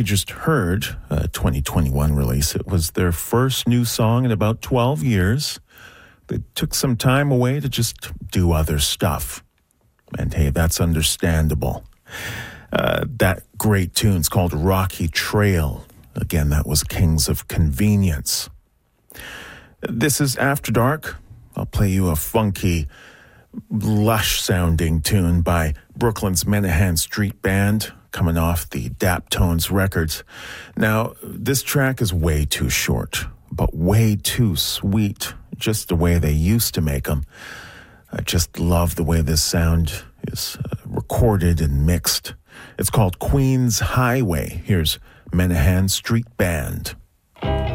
you just heard, a 2021 release, it was their first new song in about 12 years. They took some time away to just do other stuff. And hey, that's understandable. That great tune's called Rocky Trail. Again, that was Kings of Convenience. This is After Dark. I'll play you a funky, lush-sounding tune by Brooklyn's Menahan Street Band, coming off the Daptones records. Now, this track is way too short, but way too sweet, just the way they used to make them. I just love the way this sound is recorded and mixed. It's called Queen's Highway. Here's Menahan Street Band.